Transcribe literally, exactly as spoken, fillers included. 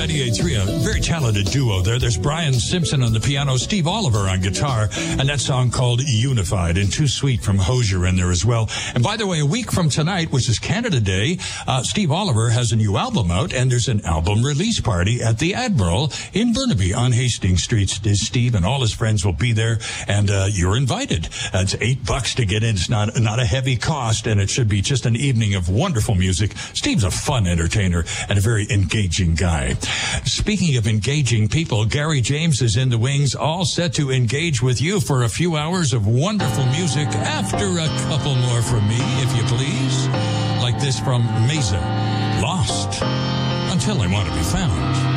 ninety-eight point three, a very talented duo there. There's Brian Simpson on the piano, Steve Oliver on guitar, and that song called Unified, and Too Sweet from Hozier in there as well. And by the way, a week from tonight, which is Canada Day, uh, Steve Oliver has a new album out, and there's an album release party at the Admiral in Burnaby on Hastings Street. Steve and all his friends will be there, and uh, you're invited. Uh, it's eight bucks to get in. It's not, not a heavy cost, and it should be just an evening of wonderful music. Steve's a fun entertainer and a very engaging guy. Speaking of engaging people, Gary James is in the wings, all set to engage with you for a few hours of wonderful music after a couple more from me, if you please. Like this from Mesa, Lost Until I Want to Be Found.